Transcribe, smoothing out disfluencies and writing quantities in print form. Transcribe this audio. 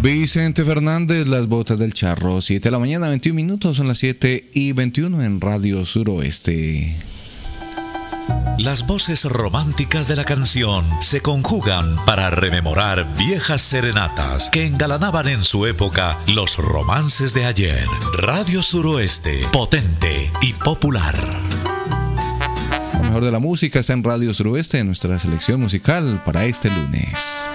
Vicente Fernández, Las Botas del Charro. 7 de la mañana, 21 minutos, son las 7:21 en Radio Suroeste. Las voces románticas de la canción se conjugan para rememorar viejas serenatas que engalanaban en su época los romances de ayer. Radio Suroeste, potente y popular. Lo mejor de la música está en Radio Suroeste, nuestra selección musical para este lunes.